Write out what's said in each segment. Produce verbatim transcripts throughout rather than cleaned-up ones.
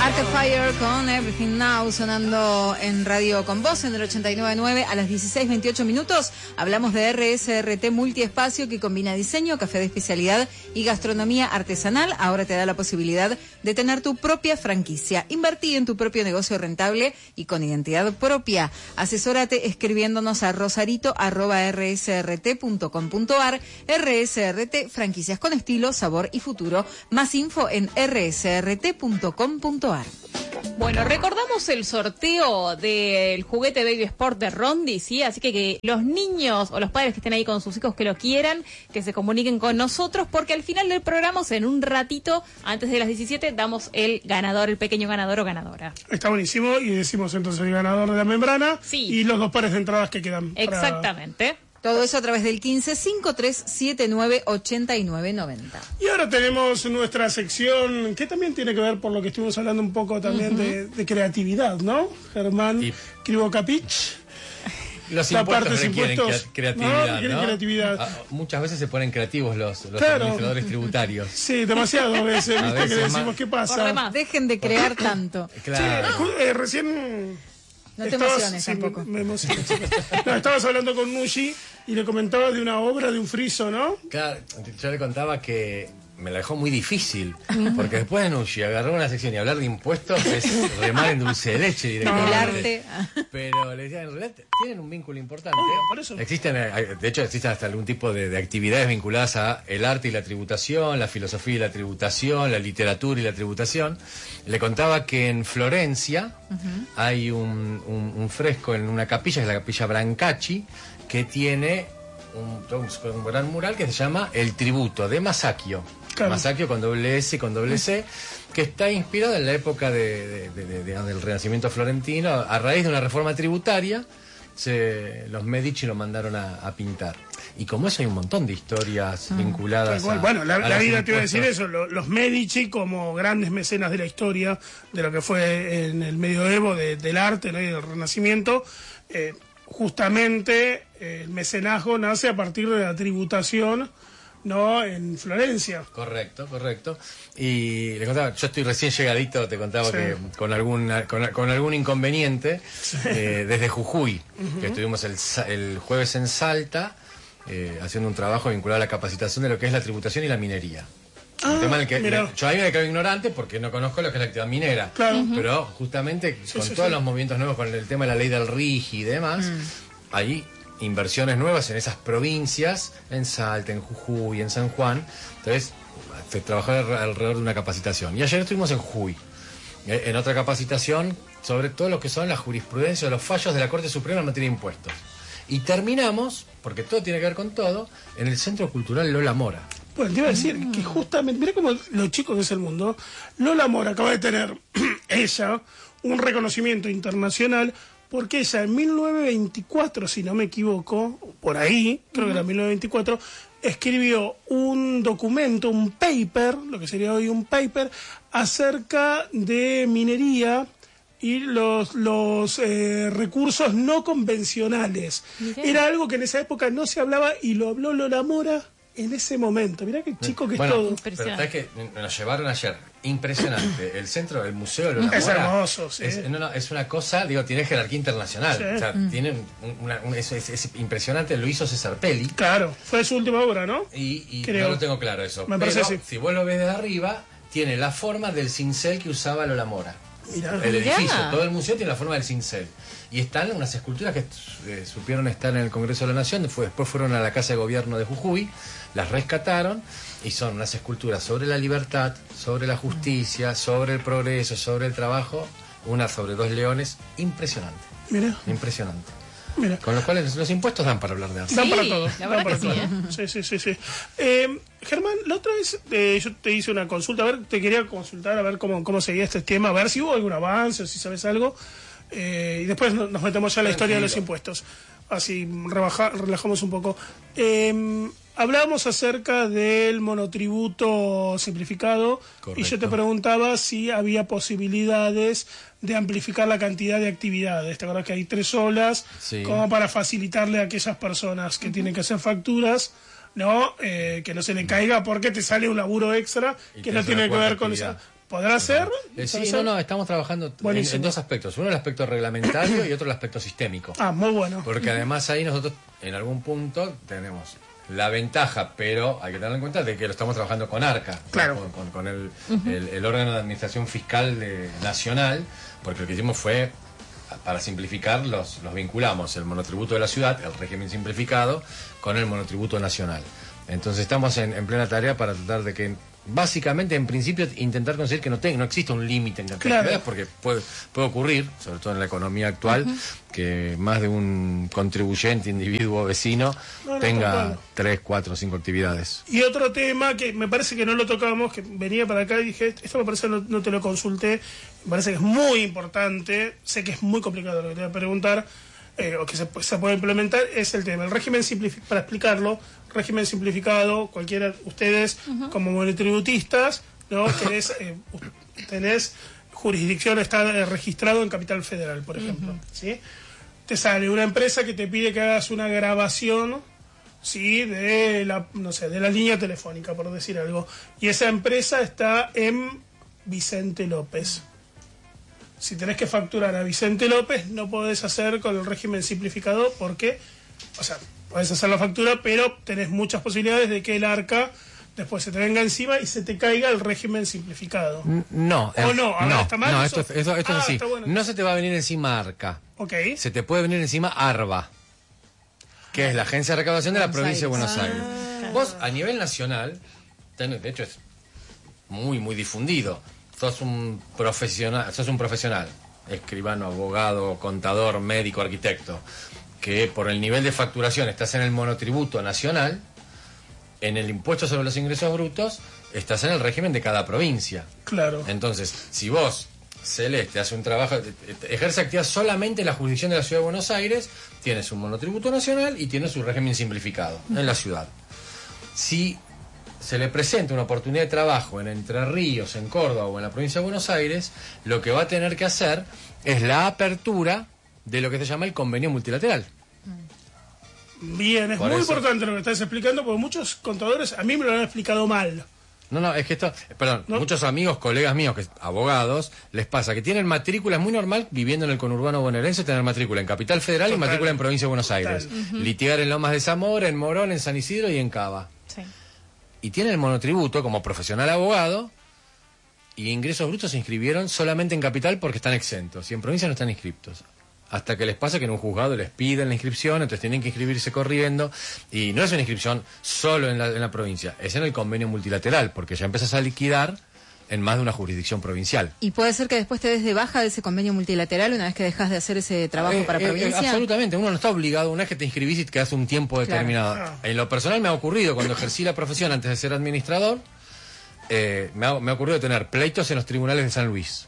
Arcade Fire con Everything Now sonando en Radio Con Voz en el ochenta y nueve punto nueve a las dieciséis veintiocho minutos. Hablamos de R S R T Multiespacio, que combina diseño, café de especialidad y gastronomía artesanal. Ahora te da la posibilidad de tener tu propia franquicia. Invertí en tu propio negocio rentable y con identidad propia. Asesórate escribiéndonos a rosarito arroba r s r t punto com punto a r. R S R T, franquicias con estilo, sabor y futuro. Más info en r s r t punto com punto a r. Bueno, recordamos el sorteo del juguete Baby Sport de Rondi, ¿sí? Así que, que los niños o los padres que estén ahí con sus hijos que lo quieran, que se comuniquen con nosotros, porque al final del programa, o sea, en un ratito, antes de las diecisiete, damos el ganador, el pequeño ganador o ganadora. Está buenísimo, y decimos entonces el ganador de la membrana, sí, y los dos pares de entradas que quedan. Exactamente. Para... Todo eso a través del quince cincuenta y tres setenta y nueve ochenta y nueve noventa. Y ahora tenemos nuestra sección que también tiene que ver por lo que estuvimos hablando un poco también uh-huh. de, de creatividad, ¿no? Germán y... Krivokapich. Los impuestos requieren impuestos, creatividad, ¿no? Requieren ¿no? creatividad. Ah, muchas veces se ponen creativos los, los claro. administradores tributarios. Sí, demasiado veces, a ¿viste? veces Que decimos, más... ¿qué pasa? Dejen de crear tanto. Claro. Sí, eh, recién... No te estabas, emociones sí, tampoco. Me, me emocioné, no, estabas hablando con Nushi y le comentabas de una obra de un friso, ¿no? Claro, yo le contaba que me la dejó muy difícil, porque después de Nushi agarró una sección y hablar de impuestos es remar en dulce de leche directamente. No. Pero le decía, en realidad tienen un vínculo importante. Obvio, por eso. Existen, de hecho, existen hasta algún tipo de, de actividades vinculadas a el arte y la tributación, la filosofía y la tributación, la literatura y la tributación. Le contaba que en Florencia uh-huh. hay un, un, un fresco en una capilla, que es la capilla Brancacci, que tiene un, un, un gran mural que se llama El Tributo de Masaccio. Claro. Masaccio con doble S y con doble C, que está inspirado en la época de, de, de, de, de, del Renacimiento florentino. A raíz de una reforma tributaria, se, los Medici lo mandaron a, a pintar. Y como eso hay un montón de historias mm. vinculadas bueno, a... Bueno, la, a la vida impuestos. te iba a decir eso, los, los Medici como grandes mecenas de la historia, de lo que fue en el medioevo, de, del arte, ¿no? Y del Renacimiento, eh, justamente eh, el mecenazgo nace a partir de la tributación, ¿no? En Florencia. Correcto, correcto. Y le contaba, yo estoy recién llegadito, te contaba sí. que con algún con, con algún inconveniente sí. eh, desde Jujuy, uh-huh. que estuvimos el, el jueves en Salta eh, haciendo un trabajo vinculado a la capacitación de lo que es la tributación y la minería. Ah, un tema en el que mira. yo ahí me quedo ignorante porque no conozco lo que es la actividad minera, claro. uh-huh. pero justamente sí, con sí, todos sí. los movimientos nuevos, con el tema de la ley del RIGI y demás, mm. ahí inversiones nuevas en esas provincias, en Salta, en Jujuy, en San Juan. Entonces, se trabajó alrededor de una capacitación. Y ayer estuvimos en Jujuy, en otra capacitación sobre todo lo que son la jurisprudencia o los fallos de la Corte Suprema en materia de impuestos. Y terminamos, porque todo tiene que ver con todo, en el Centro Cultural Lola Mora. Bueno, te iba a decir mm. que justamente, mira cómo lo chico que es el mundo. Lola Mora acaba de tener ella un reconocimiento internacional, porque ella en mil novecientos veinticuatro, si no me equivoco, por ahí, creo uh-huh. que era mil novecientos veinticuatro, escribió un documento, un paper, lo que sería hoy un paper, acerca de minería y los, los eh, recursos no convencionales. Mirá. Era algo que en esa época no se hablaba y lo habló Lola Mora en ese momento. Mirá qué chico que bueno, es todo. Pero sabes que nos llevaron ayer. Impresionante. El centro, el museo de Lola Mora. Es hermoso, sí. Es, no, no, es una cosa, digo, tiene jerarquía internacional. Sí. O sea, Mm. tiene una, una, es, es, es impresionante. Lo hizo César Pelli. Claro, fue su última obra, ¿no? Y, y Creo. no lo tengo claro eso. Me pero parece sí. si vos lo ves desde arriba, tiene la forma del cincel que usaba Lola Mora. Mirá. El edificio, Mirá. todo el museo tiene la forma del cincel. Y están unas esculturas que eh, supieron estar en el Congreso de la Nación, después, después fueron a la Casa de Gobierno de Jujuy, las rescataron, y son unas esculturas sobre la libertad, sobre la justicia, sobre el progreso, sobre el trabajo, una sobre dos leones, impresionante. Mira. Impresionante. Mira. Con lo cual los impuestos dan para hablar de arte. Dan Sí, para todo. la Dan verdad para que todo. sí, ¿eh? Sí, sí, sí, sí. Eh, Germán, la otra vez eh, yo te hice una consulta, a ver, te quería consultar a ver cómo, cómo seguía este tema, a ver si hubo algún avance o si sabes algo. Eh, y después nos metemos ya en la historia de los impuestos. Así rebaja, relajamos un poco. Eh, hablábamos acerca del monotributo simplificado. Correcto. Y yo te preguntaba si había posibilidades de amplificar la cantidad de actividades. ¿Te acuerdas que hay tres olas? Sí. Como para facilitarle a aquellas personas que uh-huh. tienen que hacer facturas, ¿no? Eh, que no se le caiga porque te sale un laburo extra y que no tiene que ver con esa... ¿Podrá ser? Eh, sí, no, no, estamos trabajando en, en dos aspectos. Uno el aspecto reglamentario y otro el aspecto sistémico. Ah, muy bueno. Porque además ahí nosotros en algún punto tenemos la ventaja, pero hay que tener en cuenta de que lo estamos trabajando con ARCA, claro, con, con, con el, uh-huh. el, el órgano de administración fiscal de, nacional, porque lo que hicimos fue, para simplificar, los, los vinculamos el monotributo de la ciudad, el régimen simplificado, con el monotributo nacional. Entonces estamos en, en plena tarea para tratar de que, básicamente, en principio, intentar conseguir que no, tenga, no exista un límite en las claro. actividades, porque puede, puede ocurrir, sobre todo en la economía actual, uh-huh. que más de un contribuyente, individuo, vecino, no, no, tenga no, no. tres, cuatro, cinco actividades. Y otro tema que me parece que no lo tocamos, que venía para acá y dije, esto me parece no, no te lo consulté, me parece que es muy importante, sé que es muy complicado lo que te voy a preguntar, eh, o que se, se puede implementar, es el tema, el régimen simplificado, para explicarlo, régimen simplificado, cualquiera, ustedes uh-huh. como monotributistas, ¿no? tenés, eh, tenés jurisdicción, está eh, registrado en Capital Federal, por ejemplo, uh-huh. ¿sí? Te sale una empresa que te pide que hagas una grabación, ¿sí? de la, no sé, de la línea telefónica, por decir algo, y esa empresa está en Vicente López. Si tenés que facturar a Vicente López, no podés hacer con el régimen simplificado porque, o sea, podés hacer la factura, pero tenés muchas posibilidades de que el ARCA después se te venga encima y se te caiga el régimen simplificado. No. ¿O no? ¿Ahora no, está mal? No, esto, esto, esto ah, es así. Bueno. No se te va a venir encima ARCA. Ok. Se te puede venir encima ARBA, que es la Agencia de Recaudación de la Provincia de Buenos Aires. Ah. Vos, a nivel nacional, de hecho es muy, muy difundido. Sos un profesional, sos un profesional, escribano, abogado, contador, médico, arquitecto, que por el nivel de facturación estás en el monotributo nacional, en el impuesto sobre los ingresos brutos, estás en el régimen de cada provincia. Claro. Entonces, si vos, Celeste, hace un trabajo, ejerce actividad solamente en la jurisdicción de la Ciudad de Buenos Aires, tienes un monotributo nacional y tienes un régimen simplificado en la ciudad. Si se le presenta una oportunidad de trabajo en Entre Ríos, en Córdoba o en la provincia de Buenos Aires, lo que va a tener que hacer es la apertura de lo que se llama el convenio multilateral. Bien, es Por muy eso. importante lo que estás explicando, porque muchos contadores a mí me lo han explicado mal. No, no, es que esto, perdón, ¿No? muchos amigos, colegas míos, que abogados, les pasa que tienen matrícula, es muy normal viviendo en el conurbano bonaerense tener matrícula en Capital Federal Total. Y matrícula en Provincia de Buenos Aires. Uh-huh. Litigar en Lomas de Zamora, en Morón, en San Isidro y en Cava. Sí. Y tienen el monotributo como profesional abogado y ingresos brutos se inscribieron solamente en Capital porque están exentos y en provincia no están inscriptos. Hasta que les pasa que en un juzgado les piden la inscripción, entonces tienen que inscribirse corriendo, y no es una inscripción solo en la, en la provincia, es en el convenio multilateral, porque ya empezás a liquidar en más de una jurisdicción provincial. ¿Y puede ser que después te des de baja de ese convenio multilateral una vez que dejas de hacer ese trabajo eh, para eh, provincia? Eh, absolutamente, uno no está obligado, una vez que te inscribís y te quedas un tiempo determinado. Claro. En lo personal me ha ocurrido, cuando ejercí la profesión antes de ser administrador, eh, me, ha, me ha ocurrido tener pleitos en los tribunales de San Luis,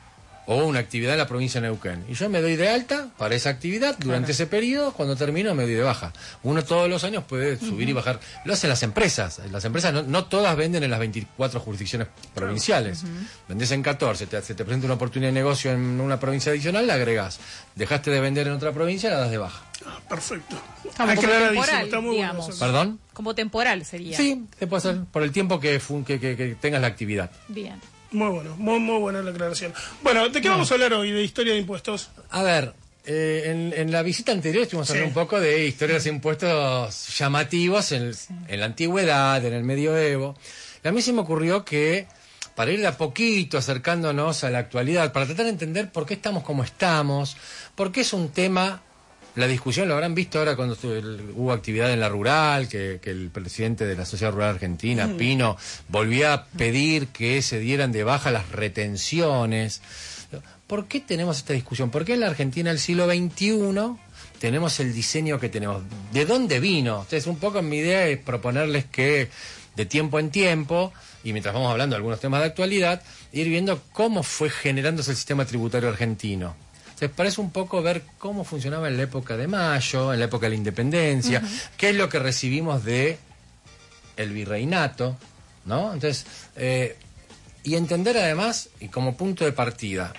o una actividad en la provincia de Neuquén. Y yo me doy de alta para esa actividad durante claro. ese periodo, cuando termino me doy de baja. Uno todos los años puede subir uh-huh. y bajar. Lo hacen las empresas. Las empresas no, no todas venden en las veinticuatro jurisdicciones provinciales. Uh-huh. Vendés en catorce, te, se te presenta una oportunidad de negocio en una provincia adicional, la agregás. Dejaste de vender en otra provincia, la das de baja. Ah, perfecto. Como, como temporal, está muy digamos. bueno. ¿Perdón? Como temporal sería. Sí, te puede hacer por el tiempo que, que, que, que tengas la actividad. Bien. Muy bueno, muy, muy buena la aclaración. Bueno, ¿de qué vamos a hablar hoy? ¿De historia de impuestos? A ver, eh, en, en la visita anterior estuvimos hablando sí. un poco de historias de impuestos llamativos en, sí. en la antigüedad, en el medioevo. Y a mí se me ocurrió que, para ir de a poquito acercándonos a la actualidad, para tratar de entender por qué estamos como estamos, por qué es un tema... La discusión lo habrán visto ahora cuando hubo actividad en la rural, que, que el presidente de la Sociedad Rural Argentina, mm. Pino, volvía a pedir que se dieran de baja las retenciones. ¿Por qué tenemos esta discusión? ¿Por qué en la Argentina del siglo veintiuno tenemos el diseño que tenemos? ¿De dónde vino? Entonces, un poco mi idea es proponerles que de tiempo en tiempo, y mientras vamos hablando de algunos temas de actualidad, ir viendo cómo fue generándose el sistema tributario argentino. Entonces parece un poco ver cómo funcionaba en la época de Mayo, en la época de la Independencia, uh-huh. qué es lo que recibimos de el virreinato, ¿no? Entonces, eh, y entender además, y como punto de partida,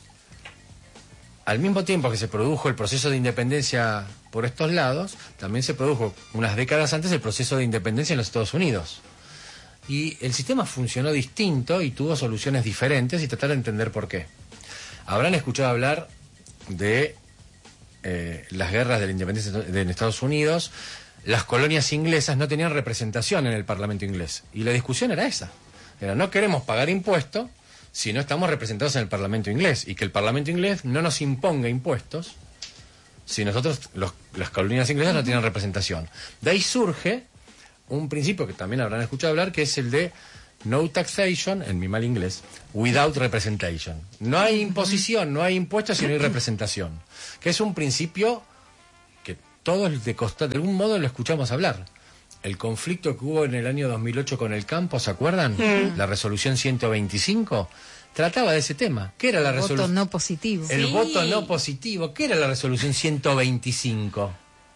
al mismo tiempo que se produjo el proceso de independencia por estos lados, también se produjo unas décadas antes el proceso de independencia en los Estados Unidos. Y el sistema funcionó distinto y tuvo soluciones diferentes y tratar de entender por qué. Habrán escuchado hablar de eh, las guerras de la independencia de Estados Unidos. Las colonias inglesas no tenían representación en el Parlamento inglés. Y la discusión era esa. Era, no queremos pagar impuestos si no estamos representados en el Parlamento inglés. Y que el Parlamento inglés no nos imponga impuestos si nosotros, los, las colonias inglesas, no tienen representación. De ahí surge un principio que también habrán escuchado hablar, que es el de no taxation, en mi mal inglés, without representation. No hay imposición, no hay impuestos si no hay representación. Que es un principio que todos de, costa, de algún modo lo escuchamos hablar. El conflicto que hubo en el año dos mil ocho con el campo, ¿se acuerdan? Mm. La resolución ciento veinticinco trataba de ese tema. ¿Qué era la resolución? El voto no positivo. El sí. voto no positivo. ¿Qué era la resolución ciento veinticinco?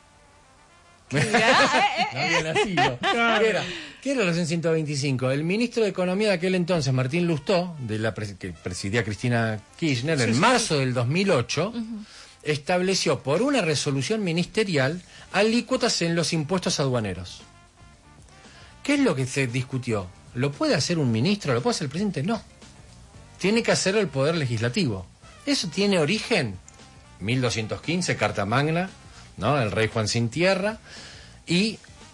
No había nacido. ¿Qué era? ¿Qué era la resolución ciento veinticinco? El ministro de Economía de aquel entonces, Martín Lustó, de la pres que presidía Cristina Kirchner, sí, en sí. marzo del dos mil ocho, uh-huh. estableció por una resolución ministerial alícuotas en los impuestos aduaneros. ¿Qué es lo que se discutió? ¿Lo puede hacer un ministro? ¿Lo puede hacer el presidente? No. Tiene que hacerlo el Poder Legislativo. Eso tiene origen, mil doscientos quince, Carta Magna, ¿no? El rey Juan sin tierra, y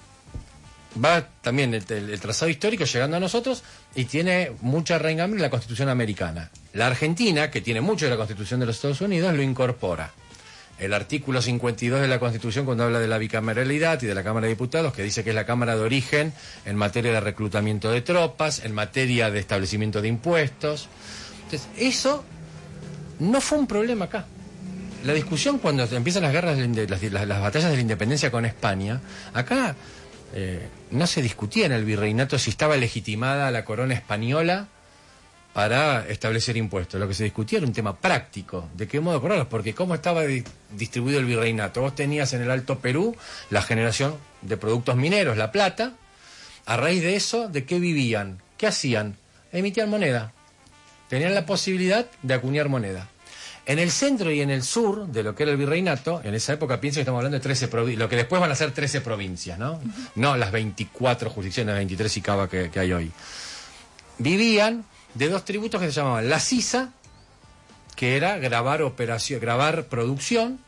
va también el, el, el trazado histórico llegando a nosotros, y tiene mucha raigambre en la Constitución americana. La Argentina, que tiene mucho de la Constitución de los Estados Unidos, lo incorpora. El artículo cincuenta y dos de la Constitución, cuando habla de la bicameralidad y de la Cámara de Diputados, que dice que es la Cámara de origen en materia de reclutamiento de tropas, en materia de establecimiento de impuestos. Entonces, eso no fue un problema acá. La discusión cuando empiezan las guerras, de, las, las, las batallas de la independencia con España, acá eh, no se discutía en el virreinato si estaba legitimada la corona española para establecer impuestos. Lo que se discutía era un tema práctico, de qué modo cobrarlos, porque cómo estaba di distribuido el virreinato. Vos tenías en el Alto Perú la generación de productos mineros, la plata. A raíz de eso, ¿de qué vivían? ¿Qué hacían? Emitían moneda. Tenían la posibilidad de acuñar moneda. En el centro y en el sur de lo que era el virreinato, en esa época pienso que estamos hablando de trece provincias, lo que después van a ser trece provincias, ¿no? Uh-huh. No las veinticuatro jurisdicciones, veintitrés y cava que, que hay hoy. Vivían de dos tributos que se llamaban la sisa, que era grabar operación, grabar producción,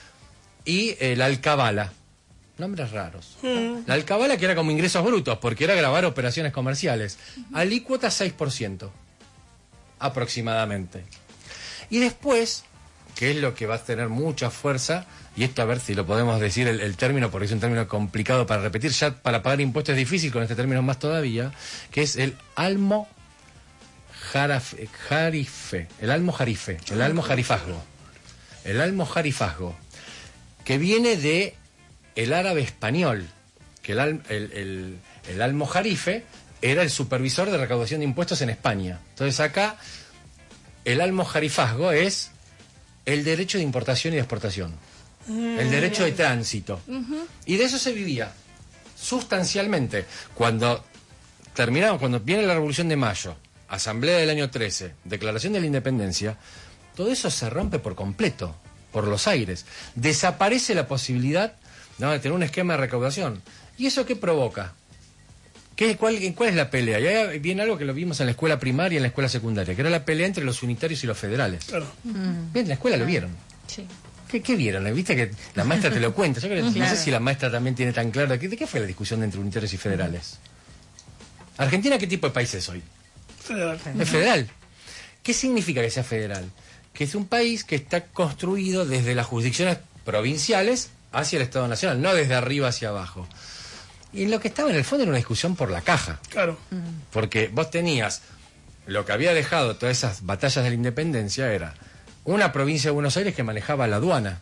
y eh, la alcabala. Nombres raros. Uh-huh. La alcabala, que era como ingresos brutos, porque era grabar operaciones comerciales. Uh-huh. Alícuota seis por ciento, aproximadamente. Y después, que es lo que va a tener mucha fuerza, y esto a ver si lo podemos decir el, el término, porque es un término complicado para repetir, ya para pagar impuestos es difícil, con este término más todavía, que es el almo jarafe, jarife, el almo jarife, el almo jarifazgo, el almo jarifazgo, que viene de el árabe español, que el, el, el, el almo jarife era el supervisor de recaudación de impuestos en España. Entonces acá el almojarifazgo es el derecho de importación y de exportación, mm, el derecho de tránsito. Uh-huh. Y de eso se vivía sustancialmente. Cuando terminamos, cuando viene la Revolución de Mayo, Asamblea del año trece, Declaración de la Independencia, todo eso se rompe por completo, por los aires. Desaparece la posibilidad, ¿no?, de tener un esquema de recaudación. ¿Y eso qué provoca? ¿Qué, cuál, ¿Cuál es la pelea? Y ahí viene algo que lo vimos en la escuela primaria y en la escuela secundaria, que era la pelea entre los unitarios y los federales. Claro. Mm. Bien, en la escuela lo vieron. Sí. ¿Qué, ¿Qué vieron? ¿Viste que la maestra te lo cuenta? Yo creo, claro. No sé si la maestra también tiene tan claro. ¿De qué fue la discusión entre unitarios y federales? ¿Argentina qué tipo de país es hoy? Federal. Es federal. ¿Qué significa que sea federal? Que es un país que está construido desde las jurisdicciones provinciales hacia el Estado Nacional, no desde arriba hacia abajo. Y en lo que estaba en el fondo era una discusión por la caja. Claro. Porque vos tenías, lo que había dejado todas esas batallas de la independencia era una provincia de Buenos Aires que manejaba la aduana.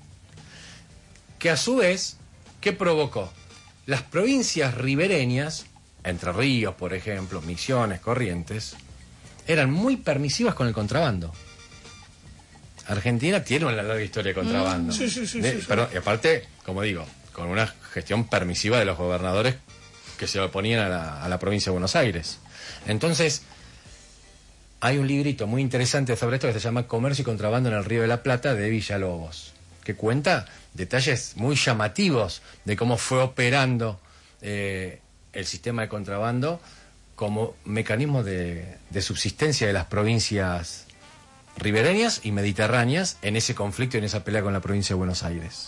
Que a su vez, ¿qué provocó? Las provincias ribereñas, Entre Ríos, por ejemplo, Misiones, Corrientes, eran muy permisivas con el contrabando. Argentina tiene una larga historia de contrabando. Mm, sí, sí, sí, de, sí, sí. Pero, y aparte, como digo, con una gestión permisiva de los gobernadores que se oponían a la, a la provincia de Buenos Aires. Entonces, hay un librito muy interesante sobre esto que se llama Comercio y Contrabando en el Río de la Plata, de Villalobos, que cuenta detalles muy llamativos de cómo fue operando eh, el sistema de contrabando como mecanismo de, de subsistencia de las provincias ribereñas y mediterráneas en ese conflicto y en esa pelea con la provincia de Buenos Aires.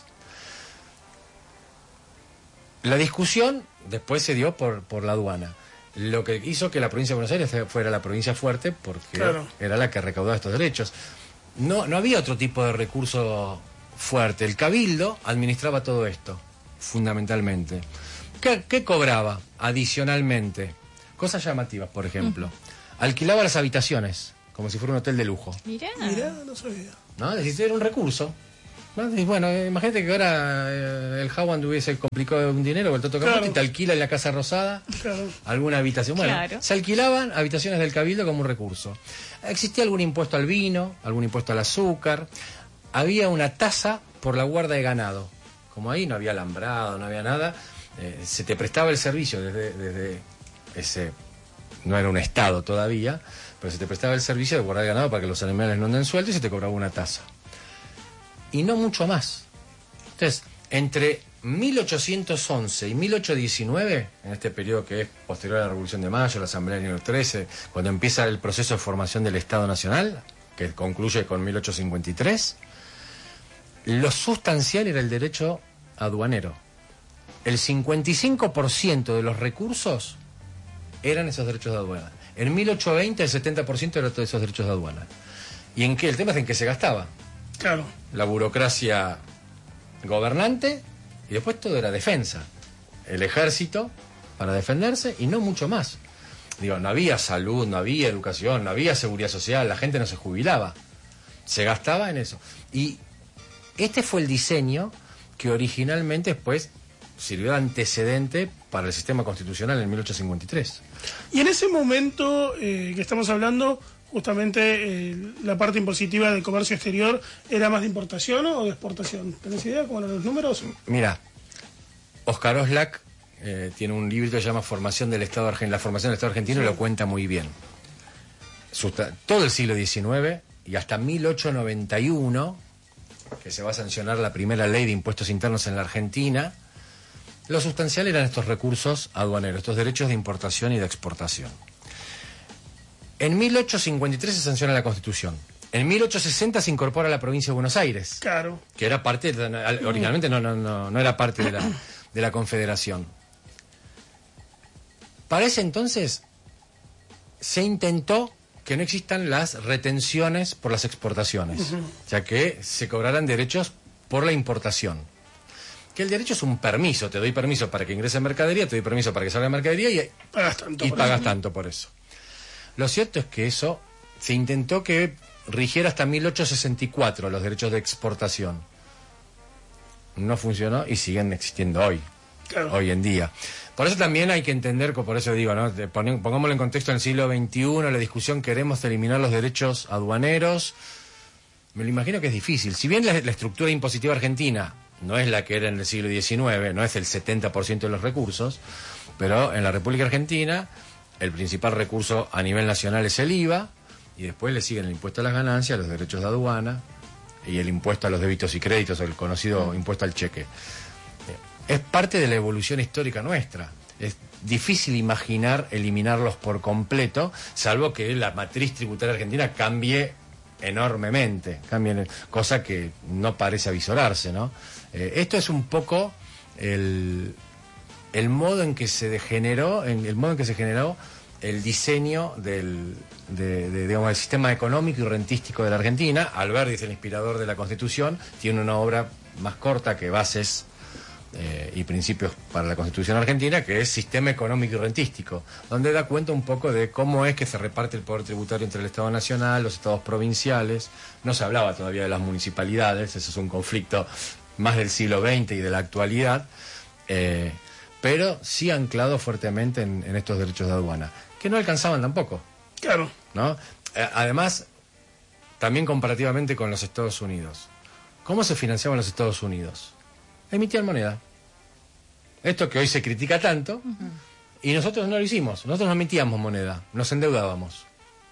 La discusión después se dio por, por la aduana, lo que hizo que la provincia de Buenos Aires fuera la provincia fuerte porque claro. era la que recaudaba estos derechos. No, no había otro tipo de recurso fuerte. El cabildo administraba todo esto, fundamentalmente. ¿Qué, qué cobraba adicionalmente? Cosas llamativas, por ejemplo. Mm. Alquilaba las habitaciones, como si fuera un hotel de lujo. Mirá. Mirá, no sabía. ¿No? Es decir, era un recurso. ¿No? Y bueno, imagínate que ahora eh, el Howard hubiese complicado un dinero con el Toto Capote, claro. y te alquila en la Casa Rosada claro. alguna habitación. Bueno, claro. se alquilaban habitaciones del cabildo como un recurso. Existía algún impuesto al vino, algún impuesto al azúcar. Había una tasa por la guarda de ganado. Como ahí no había alambrado, no había nada, eh, se te prestaba el servicio desde, desde ese... No era un estado todavía, pero se te prestaba el servicio de guardar ganado para que los animales no anden sueltos y se te cobraba una tasa. Y no mucho más. Entonces, entre mil ochocientos once y mil ochocientos diecinueve, en este periodo que es posterior a la Revolución de Mayo, la Asamblea del año trece, cuando empieza el proceso de formación del Estado Nacional, que concluye con mil ochocientos cincuenta y tres, lo sustancial era el derecho aduanero. El cincuenta y cinco por ciento de los recursos eran esos derechos de aduana. En mil ochocientos veinte el setenta por ciento eran todos esos derechos de aduana. ¿Y en qué? El tema es en qué se gastaba. Claro. La burocracia gobernante y después todo era defensa. El ejército para defenderse y no mucho más. Digo, no había salud, no había educación, no había seguridad social, la gente no se jubilaba. Se gastaba en eso. Y este fue el diseño que originalmente después sirvió de antecedente para el sistema constitucional en mil ochocientos cincuenta y tres. Y en ese momento eh, que estamos hablando, justamente eh, la parte impositiva del comercio exterior era más de importación o de exportación. ¿Tenés idea cómo eran los números? Mira, Oscar Oslak eh, tiene un libro que se llama Formación del Estado Argentino, la formación del Estado argentino, sí. y lo cuenta muy bien. Susta- todo el siglo diecinueve y hasta mil ochocientos noventa y uno, que se va a sancionar la primera ley de impuestos internos en la Argentina, lo sustancial eran estos recursos aduaneros, estos derechos de importación y de exportación. En mil ochocientos cincuenta y tres se sanciona la Constitución. En mil ochocientos sesenta se incorpora la provincia de Buenos Aires. Claro. Que era parte, de, originalmente no, no, no, no era parte de la, de la Confederación. Para ese entonces se intentó que no existan las retenciones por las exportaciones, uh-huh. ya que se cobraran derechos por la importación. Que el derecho es un permiso, te doy permiso para que ingrese mercadería, te doy permiso para que salga mercadería y pagas tanto, y por, pagas eso. tanto por eso. Lo cierto es que eso se intentó que rigiera hasta mil ochocientos sesenta y cuatro los derechos de exportación. No funcionó y siguen existiendo hoy, claro. hoy en día. Por eso también hay que entender, por eso digo, ¿no? Pongámoslo en contexto en el siglo veintiuno, la discusión, queremos eliminar los derechos aduaneros. Me lo imagino que es difícil. Si bien la, la estructura impositiva argentina no es la que era en el siglo diecinueve, no es el setenta por ciento de los recursos, pero en la República Argentina el principal recurso a nivel nacional es el I V A, y después le siguen el impuesto a las ganancias, los derechos de aduana y el impuesto a los débitos y créditos, el conocido mm. impuesto al cheque. Es parte de la evolución histórica nuestra. Es difícil imaginar eliminarlos por completo, salvo que la matriz tributaria argentina cambie enormemente, cambie, cosa que no parece avisorarse, ¿no? Eh, esto es un poco el, el modo en que se degeneró, en el modo en que se generó el diseño del, de, de, digamos, del sistema económico y rentístico de la Argentina. Alberdi es el inspirador de la Constitución, tiene una obra más corta que Bases eh, y Principios para la Constitución Argentina, que es Sistema Económico y Rentístico, donde da cuenta un poco de cómo es que se reparte el poder tributario entre el Estado Nacional, los estados provinciales. No se hablaba todavía de las municipalidades, eso es un conflicto más del siglo veinte y de la actualidad, eh, pero sí anclado fuertemente en, en estos derechos de aduana, que no alcanzaban tampoco. Claro. ¿No? Eh, además, también comparativamente con los Estados Unidos. ¿Cómo se financiaban los Estados Unidos? Emitían moneda. Esto que hoy se critica tanto, uh-huh. y nosotros no lo hicimos. Nosotros no emitíamos moneda, nos endeudábamos.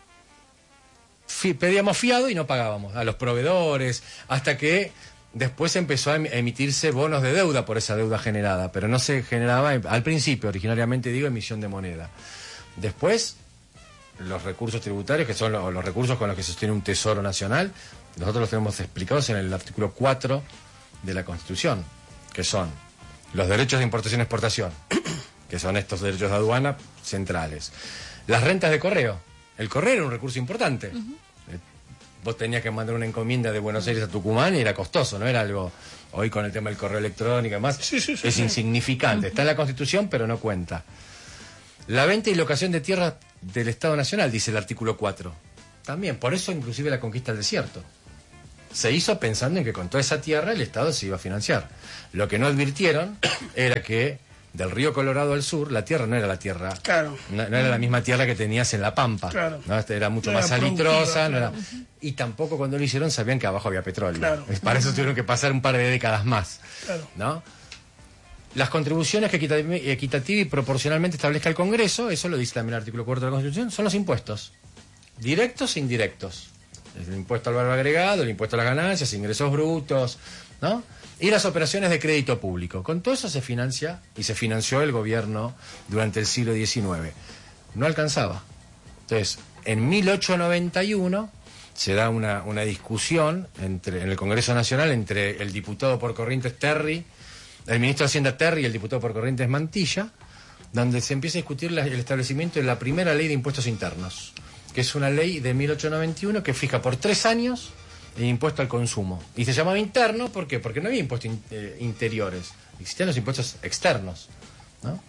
Fi- pedíamos fiado y no pagábamos a los proveedores, hasta que después empezó a emitirse bonos de deuda por esa deuda generada, pero no se generaba, al principio, originariamente digo, emisión de moneda. Después, los recursos tributarios, que son los, los recursos con los que se sostiene un tesoro nacional, nosotros los tenemos explicados en el artículo cuatro de la Constitución, que son los derechos de importación y exportación, que son estos derechos de aduana centrales. Las rentas de correo. El correo era un recurso importante. Uh-huh. Vos tenías que mandar una encomienda de Buenos Aires a Tucumán y era costoso, no era algo... Hoy con el tema del correo electrónico y demás, sí, sí, sí, es sí. insignificante. Está en la Constitución, pero no cuenta. La venta y locación de tierras del Estado Nacional, dice el artículo cuatro. También, por eso inclusive la conquista del desierto. Se hizo pensando en que con toda esa tierra el Estado se iba a financiar. Lo que no advirtieron era que del río Colorado al sur, la tierra no era la tierra, claro. no, no era la misma tierra que tenías en La Pampa, claro. ¿no? Este era mucho no más era salitrosa, no claro. era... y tampoco cuando lo hicieron sabían que abajo había petróleo. Claro. Para eso tuvieron que pasar un par de décadas más, claro. ¿no? Las contribuciones que equitativa y proporcionalmente establezca el Congreso, eso lo dice también el artículo cuarto de la Constitución, son los impuestos, directos e indirectos. El impuesto al valor agregado, el impuesto a las ganancias, ingresos brutos, ¿no? Y las operaciones de crédito público. Con todo eso se financia y se financió el gobierno durante el siglo diecinueve. No alcanzaba. Entonces, en mil ochocientos noventa y uno se da una, una discusión entre, en el Congreso Nacional entre el diputado por Corrientes Terry, el ministro de Hacienda Terry y el diputado por Corrientes Mantilla, donde se empieza a discutir la, el establecimiento de la primera ley de impuestos internos, que es una ley de mil ochocientos noventa y uno que fija por tres años el impuesto al consumo. Y se llamaba interno, ¿por qué? Porque no había impuestos in, eh, interiores, existían los impuestos externos, ¿no?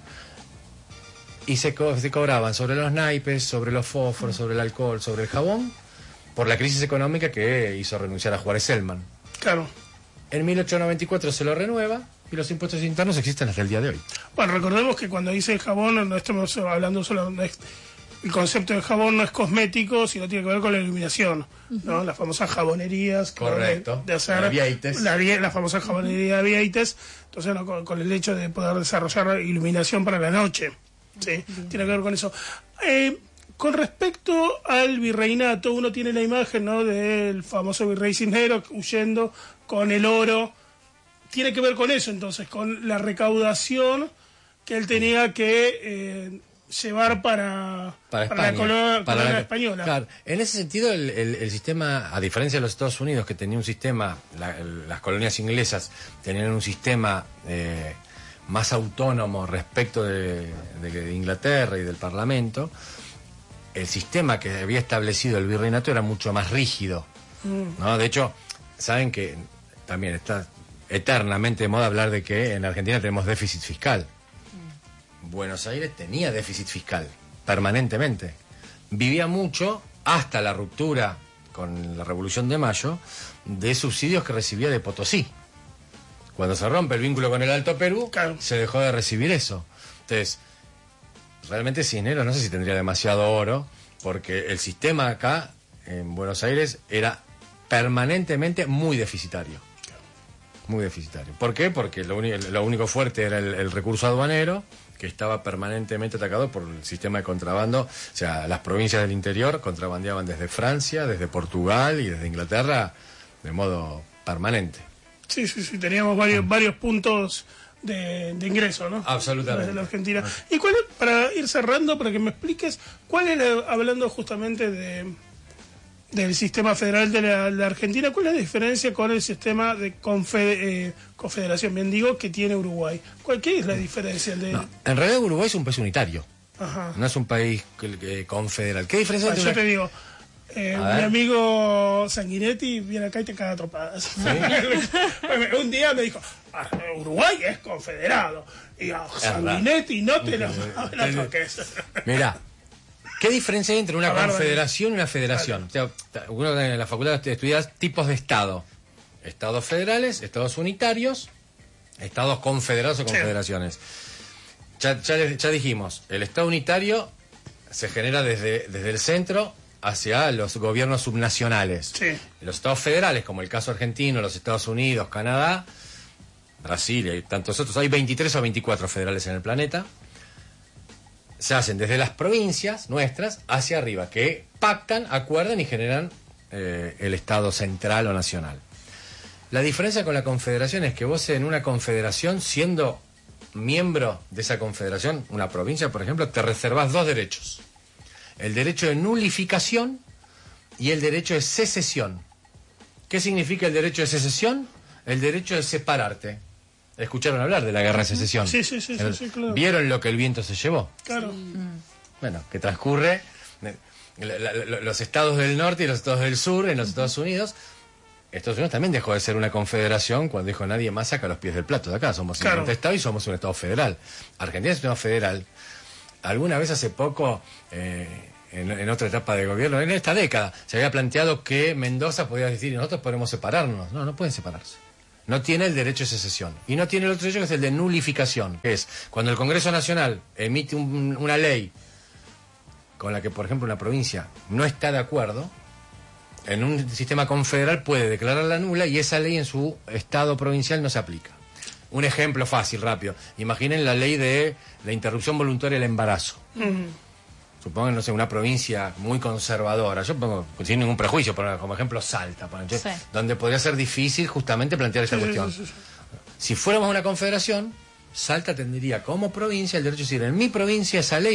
Y se, co se cobraban sobre los naipes, sobre los fósforos, sobre el alcohol, sobre el jabón, por la crisis económica que hizo renunciar a Juárez Selman. Claro. En mil ochocientos noventa y cuatro se lo renueva y los impuestos internos existen hasta el día de hoy. Bueno, recordemos que cuando dice jabón no estamos hablando solo de... El concepto de jabón no es cosmético, sino tiene que ver con la iluminación, ¿no? Uh-huh. Las famosas jabonerías. Correcto. De, de hacer la Vieites. La, la famosa jabonería de Vieites. Entonces, ¿no? con, con el hecho de poder desarrollar iluminación para la noche. ¿Sí? Uh-huh. Tiene que ver con eso. Eh, con respecto al virreinato, uno tiene la imagen, ¿no? Del famoso virrey Cisneros huyendo con el oro. Tiene que ver con eso, entonces, con la recaudación que él tenía que... Eh, llevar para, para, para la colonia, para colonia la, española. Claro, en ese sentido el, el, el sistema, a diferencia de los Estados Unidos, que tenía un sistema, la, el, las colonias inglesas tenían un sistema eh, más autónomo respecto de, de, de Inglaterra y del Parlamento, el sistema que había establecido el virreinato era mucho más rígido, mm. ¿no? De hecho, saben que también está eternamente de moda hablar de que en Argentina tenemos déficit fiscal. Buenos Aires tenía déficit fiscal permanentemente. Vivía mucho, hasta la ruptura con la Revolución de Mayo, de subsidios que recibía de Potosí. Cuando se rompe el vínculo con el Alto Perú, claro. se dejó de recibir eso. Entonces, realmente Cisneros no sé si tendría demasiado oro, porque el sistema acá, en Buenos Aires, era permanentemente muy deficitario. Muy deficitario. ¿Por qué? Porque lo, lo único fuerte era el, el recurso aduanero, que estaba permanentemente atacado por el sistema de contrabando. O sea, las provincias del interior contrabandeaban desde Francia, desde Portugal y desde Inglaterra de modo permanente. Sí, sí, sí, teníamos varios, varios puntos de, de ingreso, ¿no? Absolutamente. Desde la Argentina. Y cuál es, para ir cerrando, para que me expliques, ¿cuál es, la, hablando justamente de... del sistema federal de la, la Argentina, ¿cuál es la diferencia con el sistema de confede, eh, confederación, bien digo, que tiene Uruguay? ¿Cuál, ¿Qué es la diferencia? De... No, en realidad Uruguay es un país unitario. Ajá. No es un país eh, confederal. ¿Qué diferencia bueno, entre yo una... te digo, eh, mi amigo Sanguinetti viene acá y te caga tropadas. ¿Sí? Un día me dijo, ah, Uruguay es confederado. Y yo, Sanguinetti, no te lo, no te lo toques. Mirá. ¿Qué diferencia hay entre una Claro, confederación y una federación? Claro. O sea, uno en la facultad estudia tipos de Estado. Estados federales, estados unitarios, estados confederados o confederaciones. Sí. Ya, ya, ya dijimos, el Estado unitario se genera desde, desde el centro hacia los gobiernos subnacionales. Sí. Los estados federales, como el caso argentino, los Estados Unidos, Canadá, Brasil y tantos otros, hay veintitrés o veinticuatro federales en el planeta. Se hacen desde las provincias nuestras hacia arriba, que pactan, acuerdan y generan eh, el Estado central o nacional. La diferencia con la confederación es que vos en una confederación, siendo miembro de esa confederación, una provincia, por ejemplo, te reservas dos derechos. El derecho de nulificación y el derecho de secesión. ¿Qué significa el derecho de secesión? El derecho de separarte. ¿Escucharon hablar de la guerra de secesión? Sí, sí, sí, sí, sí, claro. ¿Vieron lo que el viento se llevó? Claro. Sí. Bueno, que transcurre eh, la, la, la, los estados del norte y los estados del sur en los Estados Unidos. Estados Unidos también dejó de ser una confederación cuando dijo nadie más saca los pies del plato de acá. Somos Claro. un estado y somos un estado federal. Argentina es un estado federal. Alguna vez hace poco, eh, en, en otra etapa de gobierno, en esta década, se había planteado que Mendoza podía decir, nosotros podemos separarnos. No, no pueden separarse. No tiene el derecho de secesión. Y no tiene el otro derecho, que es el de nulificación, que es cuando el Congreso Nacional emite un, una ley con la que, por ejemplo, una provincia no está de acuerdo, en un sistema confederal puede declararla nula y esa ley en su estado provincial no se aplica. Un ejemplo fácil, rápido. Imaginen la ley de la interrupción voluntaria del embarazo. Mm. Supongan, no sé, una provincia muy conservadora, yo pongo, sin ningún prejuicio, pero como ejemplo Salta, por ejemplo, Sí. donde podría ser difícil justamente plantear esta Sí, sí, cuestión. sí, sí, sí. Si fuéramos una confederación, Salta tendría como provincia el derecho de decir, en mi provincia esa ley